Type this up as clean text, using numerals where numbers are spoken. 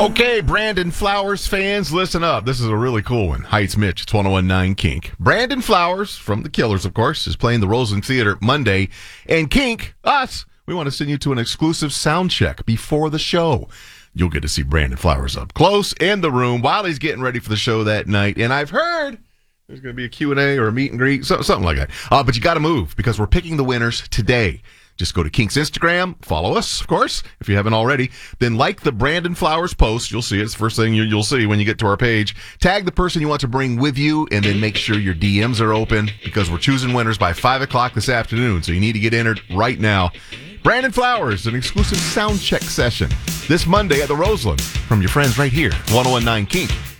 Okay, Brandon Flowers fans, listen up. This is a really cool one. Heights Mitch, it's 1019 Kink. Brandon Flowers, from The Killers, of course, is playing the Roseland Theater Monday. And Kink, us, we want to send you to an exclusive sound check before the show. You'll get to see Brandon Flowers up close in the room while he's getting ready for the show that night. And I've heard there's going to be a Q&A or a meet and greet, something like that. But you got to move because we're picking the winners today. Just go to Kink's Instagram, follow us, of course, if you haven't already. Then like the Brandon Flowers post. You'll see it. It's the first thing you'll see when you get to our page. Tag the person you want to bring with you, and then make sure your DMs are open because we're choosing winners by 5 o'clock this afternoon. So you need to get entered right now. Brandon Flowers, an exclusive sound check session this Monday at the Roseland from your friends right here, 1019 Kink.